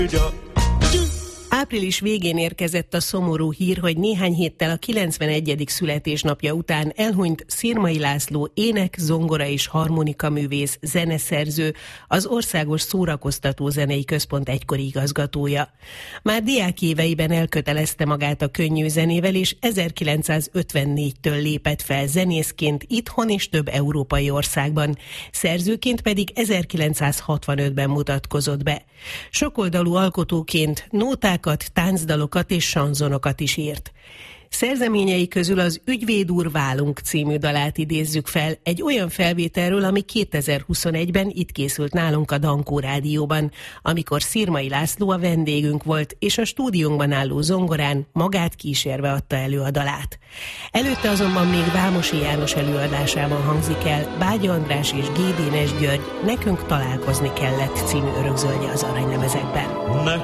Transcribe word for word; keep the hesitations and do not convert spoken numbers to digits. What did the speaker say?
Április végén érkezett a szomorú hír, hogy néhány héttel a kilencvenegyedik születésnapja után elhunyt Szirmai László ének, zongora és harmonika művész, zeneszerző, az Országos Szórakoztató Zenei Központ egykori igazgatója. Már diákéveiben elkötelezte magát a könnyű zenével, és ezerkilencszázötvennégytől lépett fel zenészként itthon és több európai országban, szerzőként pedig ezerkilencszázhatvanötben mutatkozott be. Sokoldalú alkotóként nótákat, táncdalokat és sanzonokat is írt. Szerzeményei közül az Ügyvéd úr, válunk című dalát idézzük fel, egy olyan felvételről, ami kétezer-huszonegyben itt készült nálunk a Dankó Rádióban, amikor Szirmai László a vendégünk volt, és a stúdiónkban álló zongorán magát kísérve adta elő a dalát. Előtte azonban még Vámosi János előadásában hangzik el Bágya András és Gédénes György Nekünk találkozni kellett című örökzöldje az aranylemezekben.